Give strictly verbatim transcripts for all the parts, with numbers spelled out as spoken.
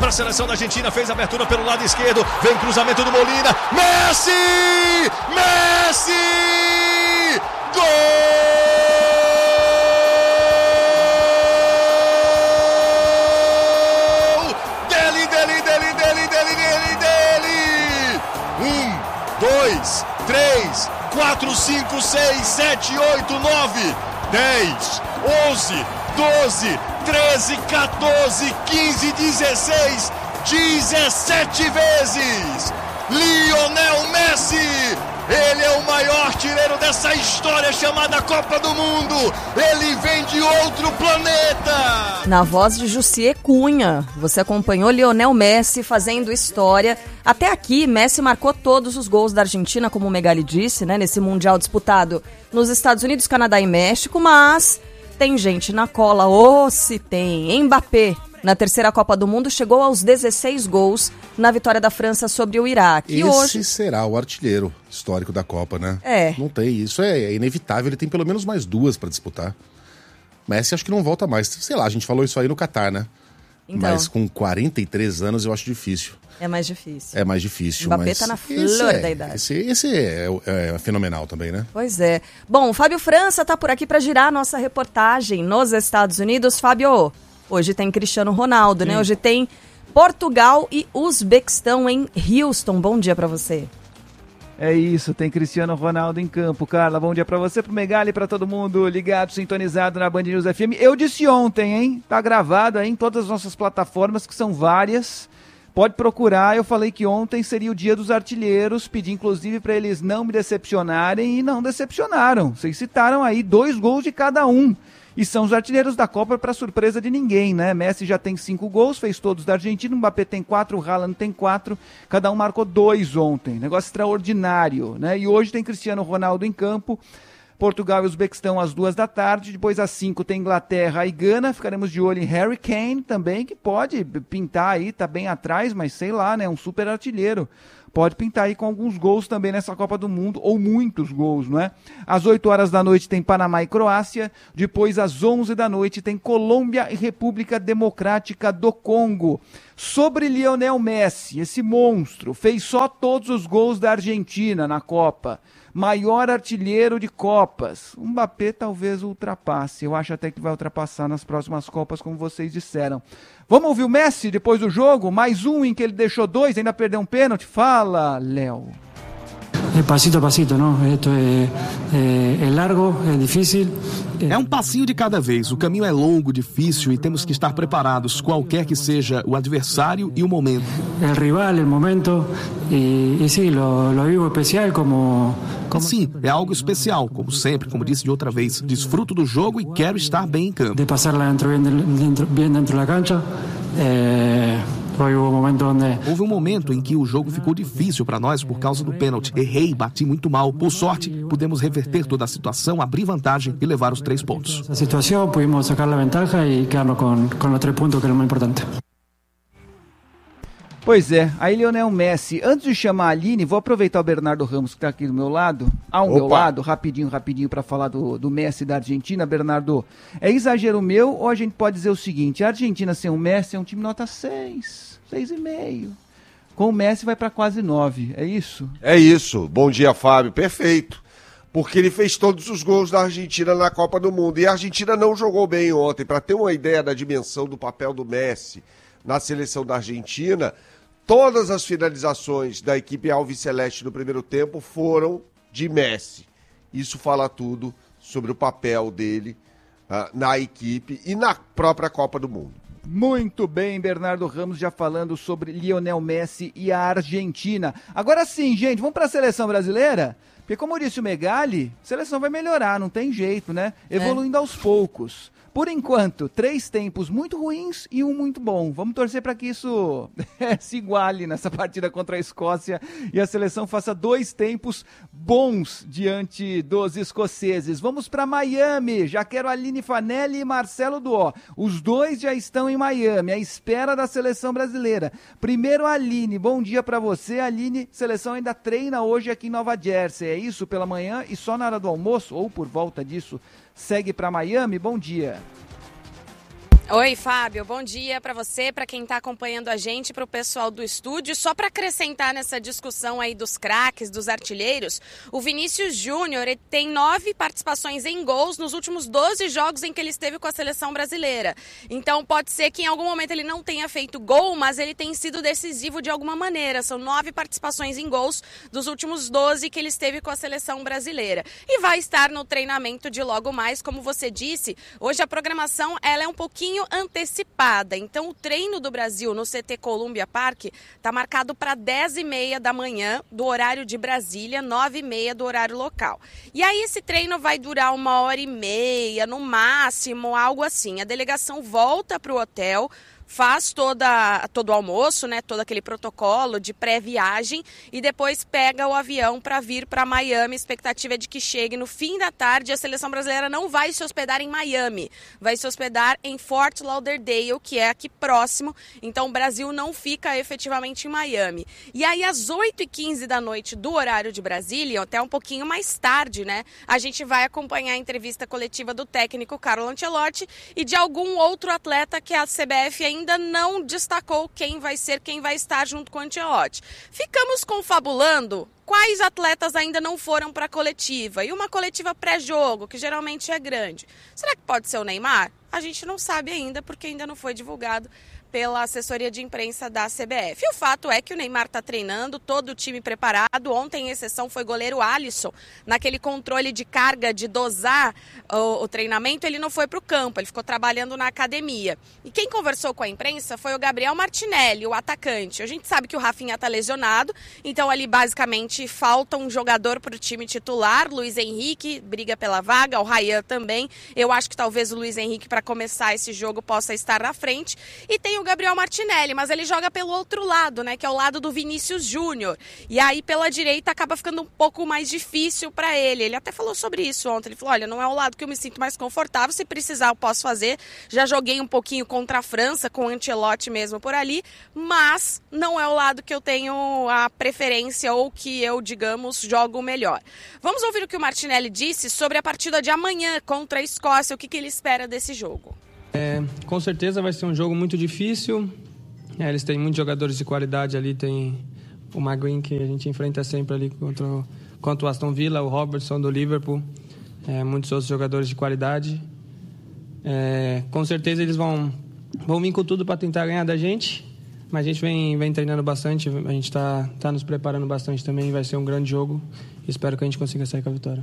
a seleção da Argentina, fez a abertura pelo lado esquerdo, vem cruzamento do Molina, Messi! Messi! Gol! Dele, dele, dele, dele, dele, dele, dele! Um, dois, três, quatro, cinco, seis, sete, oito, nove, dez, onze, doze, treze, quatorze, quinze, dezesseis, dezessete vezes! Lionel Messi! Ele é o maior artilheiro dessa história chamada Copa do Mundo! Ele vem de outro planeta! Na voz de Jussier Cunha, você acompanhou Lionel Messi fazendo história. Até aqui, Messi marcou todos os gols da Argentina, como o Megali disse, né, nesse Mundial disputado nos Estados Unidos, Canadá e México, mas tem gente na cola, ou oh, se tem. Mbappé, na terceira Copa do Mundo, chegou aos dezesseis gols na vitória da França sobre o Iraque. Esse e hoje... será o artilheiro histórico da Copa, né? É. Não tem, isso é, é inevitável, ele tem pelo menos mais duas para disputar. Messi acho que não volta mais, sei lá, a gente falou isso aí no Catar, né? Então, mas com quarenta e três anos eu acho difícil. É mais difícil. É mais difícil. Mbappé mas tá na flor é, da idade. Esse, esse é, é, é fenomenal também, né? Pois é. Bom, o Fábio França tá por aqui para girar a nossa reportagem nos Estados Unidos. Fábio, hoje tem Cristiano Ronaldo, né? Hoje tem Portugal e Uzbequistão em Houston. Bom dia para você. É isso, tem Cristiano Ronaldo em campo. Carla, bom dia pra você, pro Megali, pra todo mundo ligado, sintonizado na Band News F M. Eu disse ontem, hein? Tá gravado aí em todas as nossas plataformas, que são várias. Pode procurar, eu falei que ontem seria o dia dos artilheiros, pedi inclusive pra eles não me decepcionarem e não decepcionaram. Vocês citaram aí dois gols de cada um. E são os artilheiros da Copa para surpresa de ninguém, né? Messi já tem cinco gols, fez todos da Argentina, Mbappé tem quatro, o Haaland tem quatro, cada um marcou dois ontem, negócio extraordinário, né? E hoje tem Cristiano Ronaldo em campo, Portugal e Uzbequistão às duas da tarde, depois às cinco tem Inglaterra e Gana, ficaremos de olho em Harry Kane também, que pode pintar aí, tá bem atrás, mas sei lá, né? Um super artilheiro. Pode pintar aí com alguns gols também nessa Copa do Mundo, ou muitos gols, não é? Às oito horas da noite tem Panamá e Croácia, depois às onze da noite tem Colômbia e República Democrática do Congo. Sobre Lionel Messi, esse monstro, fez só todos os gols da Argentina na Copa. Maior artilheiro de Copas. O Mbappé talvez ultrapasse, eu acho até que vai ultrapassar nas próximas Copas, como vocês disseram. Vamos ouvir o Messi depois do jogo? Mais um em que ele deixou dois, ainda perdeu um pênalti? Fala, Léo. É pasito a pasito, não? Esto é, é, é largo, é difícil. É... é um passinho de cada vez. O caminho é longo, difícil e temos que estar preparados, qualquer que seja o adversário e o momento. O rival, o momento, e, e sim, lo, lo vivo especial como, como... Sim, é algo especial, como sempre, como disse de outra vez. Desfruto do jogo e quero estar bem em campo. De passar lá dentro, bem dentro, bem dentro da cancha. É... Houve um momento em que o jogo ficou difícil para nós por causa do pênalti. Errei, bati muito mal. Por sorte, pudemos reverter toda a situação, abrir vantagem e levar os três pontos. A situação, pudimos sacar a vantagem e ficarmos com, com os três pontos, que é o mais importante. Pois é, aí Lionel Messi, antes de chamar a Aline, vou aproveitar o Bernardo Ramos que está aqui do meu lado, ao Opa. meu lado, rapidinho, rapidinho para falar do, do Messi da Argentina. Bernardo, é exagero meu ou a gente pode dizer o seguinte, a Argentina sem o Messi é um time nota seis, seis e meio, com o Messi vai para quase nove, é isso? É isso, bom dia Fábio, perfeito, porque ele fez todos os gols da Argentina na Copa do Mundo e a Argentina não jogou bem ontem. Para ter uma ideia da dimensão do papel do Messi na seleção da Argentina, todas as finalizações da equipe alviceleste no primeiro tempo foram de Messi. Isso fala tudo sobre o papel dele uh, na equipe e na própria Copa do Mundo. Muito bem, Bernardo Ramos já falando sobre Lionel Messi e a Argentina. Agora sim, gente, vamos para a seleção brasileira? Porque como disse o Megali, a seleção vai melhorar, não tem jeito, né? Evoluindo é. aos poucos. Por enquanto, três tempos muito ruins e um muito bom. Vamos torcer para que isso se iguale nessa partida contra a Escócia e a seleção faça dois tempos bons diante dos escoceses. Vamos para Miami. Já quero Aline Fanelli e Marcelo Duó. Os dois já estão em Miami, à espera da seleção brasileira. Primeiro, Aline. Bom dia para você. Aline, seleção ainda treina hoje aqui em Nova Jersey. É isso, pela manhã e só na hora do almoço ou por volta disso segue para Miami? Bom dia. Oi, Fábio, bom dia para você, para quem está acompanhando a gente, para o pessoal do estúdio. Só para acrescentar nessa discussão aí dos craques, dos artilheiros, o Vinícius Júnior ele tem nove participações em gols nos últimos doze jogos em que ele esteve com a seleção brasileira. Então pode ser que em algum momento ele não tenha feito gol, mas ele tem sido decisivo de alguma maneira. São nove participações em gols dos últimos doze que ele esteve com a seleção brasileira. E vai estar no treinamento de logo mais, como você disse. Hoje a programação ela é um pouquinho antecipada, então o treino do Brasil no C T Columbia Park está marcado para dez e meia da manhã do horário de Brasília, nove e meia do horário local. E aí esse treino vai durar uma hora e meia, no máximo, algo assim. A delegação volta para o hotel, faz toda, todo o almoço, né, todo aquele protocolo de pré-viagem e depois pega o avião para vir para Miami. A expectativa é de que chegue no fim da tarde. A seleção brasileira não vai se hospedar em Miami, vai se hospedar em Fort Lauderdale, que é aqui próximo. Então o Brasil não fica efetivamente em Miami. E aí às oito e quinze da noite do horário de Brasília, até um pouquinho mais tarde, né, a gente vai acompanhar a entrevista coletiva do técnico Carlo Ancelotti e de algum outro atleta que a C B F ainda ainda não destacou quem vai ser, quem vai estar junto com o Ancelotti. Ficamos confabulando quais atletas ainda não foram para a coletiva. E uma coletiva pré-jogo, que geralmente é grande. Será que pode ser o Neymar? A gente não sabe ainda, porque ainda não foi divulgado pela assessoria de imprensa da C B F. E o fato é que o Neymar está treinando, todo o time preparado. Ontem, em exceção, foi goleiro Alisson. Naquele controle de carga, de dosar o, o treinamento, ele não foi para o campo, ele ficou trabalhando na academia. E quem conversou com a imprensa foi o Gabriel Martinelli, o atacante. A gente sabe que o Rafinha está lesionado, então ali basicamente falta um jogador para o time titular. Luiz Henrique briga pela vaga, o Ryan também. Eu acho que talvez o Luiz Henrique, para começar esse jogo, possa estar na frente. E tem o Gabriel Martinelli, mas ele joga pelo outro lado, né, que é o lado do Vinícius Júnior. E aí pela direita acaba ficando um pouco mais difícil para ele. Ele até falou sobre isso ontem. Ele falou: olha, não é o lado que eu me sinto mais confortável, se precisar eu posso fazer. Já joguei um pouquinho contra a França, com o Ancelotti mesmo por ali, mas não é o lado que eu tenho a preferência ou que eu, digamos, jogo melhor. Vamos ouvir o que o Martinelli disse sobre a partida de amanhã contra a Escócia, o que, que ele espera desse jogo. É, com certeza vai ser um jogo muito difícil. É, eles têm muitos jogadores de qualidade ali. Tem o Maguire, que a gente enfrenta sempre ali contra o, contra o Aston Villa, o Robertson do Liverpool, é, muitos outros jogadores de qualidade. É, com certeza eles vão, vão vir com tudo para tentar ganhar da gente, mas a gente vem, vem treinando bastante, a gente está tá nos preparando bastante também. Vai ser um grande jogo e espero que a gente consiga sair com a vitória.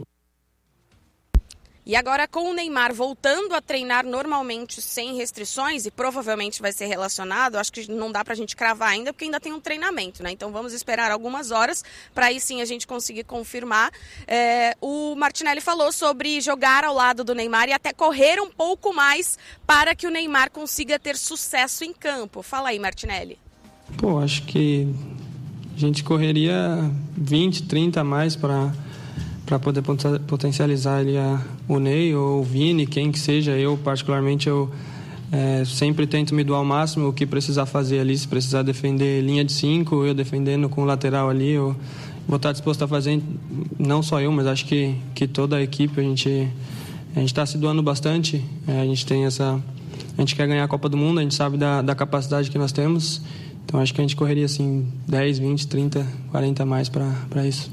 E agora com o Neymar voltando a treinar normalmente sem restrições, e provavelmente vai ser relacionado, acho que não dá pra gente cravar ainda, porque ainda tem um treinamento, né? Então vamos esperar algumas horas para aí sim a gente conseguir confirmar. É, o Martinelli falou sobre jogar ao lado do Neymar e até correr um pouco mais para que o Neymar consiga ter sucesso em campo. Fala aí, Martinelli. Pô, acho que a gente correria vinte, trinta a mais para... para poder potencializar ali a, o Ney ou o Vini, quem que seja. Eu, particularmente, eu é, sempre tento me doar ao máximo o que precisar fazer ali. Se precisar defender linha de cinco, eu defendendo com o lateral ali, eu vou estar disposto a fazer, não só eu, mas acho que, que toda a equipe. A gente a gente está se doando bastante, é, a gente tem essa... A gente quer ganhar a Copa do Mundo, a gente sabe da, da capacidade que nós temos, então acho que a gente correria assim dez, vinte, trinta, quarenta a mais para isso.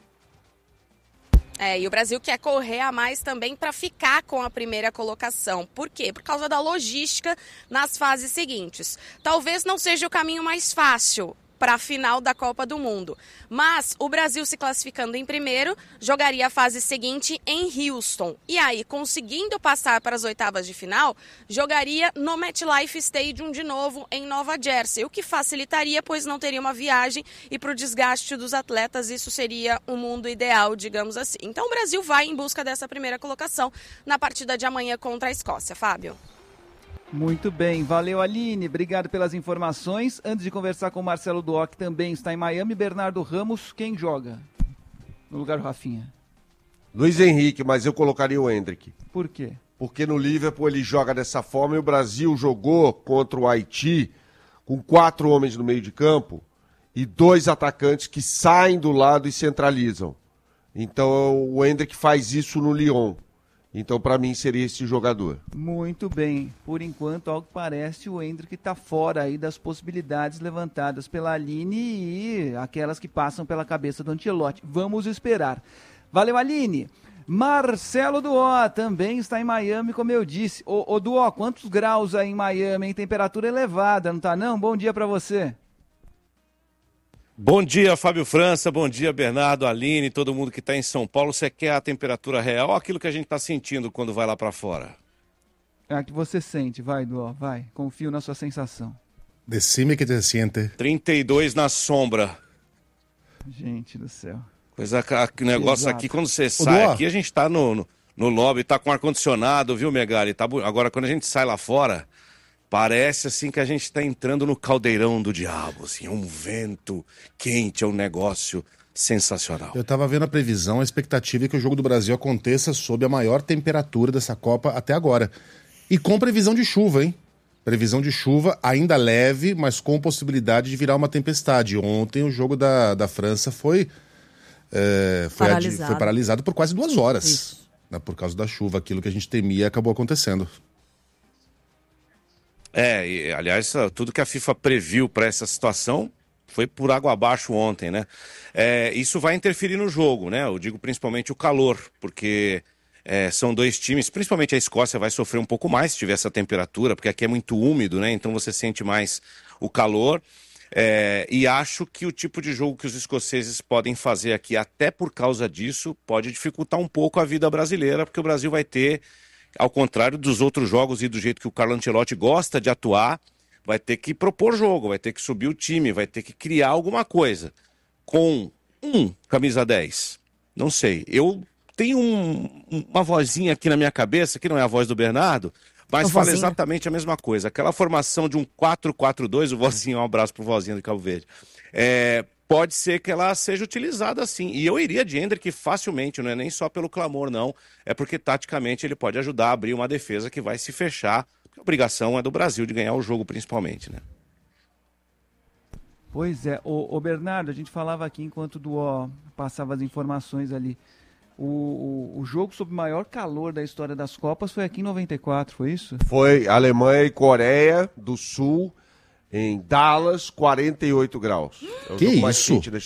É, e o Brasil quer correr a mais também para ficar com a primeira colocação. Por quê? Por causa da logística nas fases seguintes. Talvez não seja o caminho mais fácil para a final da Copa do Mundo. Mas o Brasil, se classificando em primeiro, jogaria a fase seguinte em Houston. E aí, conseguindo passar para as oitavas de final, jogaria no MetLife Stadium de novo em Nova Jersey, o que facilitaria, pois não teria uma viagem, e para o desgaste dos atletas isso seria um mundo ideal, digamos assim. Então o Brasil vai em busca dessa primeira colocação na partida de amanhã contra a Escócia. Fábio. Muito bem, valeu Aline, obrigado pelas informações. Antes de conversar com o Marcelo Duoc, que também está em Miami, Bernardo Ramos, quem joga no lugar do Rafinha? Luiz Henrique, mas eu colocaria o Endrick. Por quê? Porque no Liverpool ele joga dessa forma e o Brasil jogou contra o Haiti com quatro homens no meio de campo e dois atacantes que saem do lado e centralizam. Então o Endrick faz isso no Lyon. Então, para mim, seria esse jogador. Muito bem. Por enquanto, ao que parece, o Endrick está fora aí das possibilidades levantadas pela Aline e aquelas que passam pela cabeça do Ancelotti. Vamos esperar. Valeu, Aline. Marcelo Duó também está em Miami, como eu disse. Ô, ô Duó, quantos graus aí em Miami, hein? Temperatura elevada, não tá não? Bom dia para você. Bom dia, Fábio França, bom dia, Bernardo, Aline, todo mundo que está em São Paulo. Você quer a temperatura real ou aquilo que a gente está sentindo quando vai lá para fora? É a que você sente, vai, Duó, vai. Confio na sua sensação. Decime que te siente. trinta e dois na sombra. Gente do céu. Coisa, o negócio Exato. aqui, quando você sai aqui, a gente está no, no, no lobby, está com ar-condicionado, viu, Megali? Tá, agora, quando a gente sai lá fora... Parece assim que a gente está entrando no caldeirão do diabo, assim, um vento quente, é um negócio sensacional. Eu estava vendo a previsão, a expectativa é que o Jogo do Brasil aconteça sob a maior temperatura dessa Copa até agora. E com previsão de chuva, hein? Previsão de chuva ainda leve, mas com possibilidade de virar uma tempestade. Ontem o jogo da, da França foi, é, foi, paralisado. Adi, foi paralisado por quase duas horas, né, por causa da chuva. Aquilo que a gente temia acabou acontecendo. É, e, aliás, tudo que a FIFA previu para essa situação foi por água abaixo ontem, né? É, isso vai interferir no jogo, né? Eu digo principalmente o calor, porque é, são dois times, principalmente a Escócia vai sofrer um pouco mais se tiver essa temperatura, porque aqui é muito úmido, né? Então você sente mais o calor. É, e acho que o tipo de jogo que os escoceses podem fazer aqui, até por causa disso, pode dificultar um pouco a vida brasileira, porque o Brasil vai ter... Ao contrário dos outros jogos e do jeito que o Carlo Ancelotti gosta de atuar, vai ter que propor jogo, vai ter que subir o time, vai ter que criar alguma coisa. Com um camisa dez, não sei. Eu tenho um, uma vozinha aqui na minha cabeça, que não é a voz do Bernardo, mas o fala vozinho. Exatamente a mesma coisa. Aquela formação de um quatro quatro dois, o vozinho, um abraço pro vozinho do Cabo Verde. É... Pode ser que ela seja utilizada assim. E eu iria de Endrick facilmente, não é nem só pelo clamor, não. É porque, taticamente, ele pode ajudar a abrir uma defesa que vai se fechar. A obrigação é do Brasil de ganhar o jogo, principalmente, né? Pois é. Ô, ô Bernardo, a gente falava aqui enquanto o Duó passava as informações ali. O, o, o jogo sob maior calor da história das Copas foi aqui em noventa e quatro, foi isso? Foi Alemanha e Coreia do Sul... Em Dallas, quarenta e oito graus. É o que jogo mais isso? quente da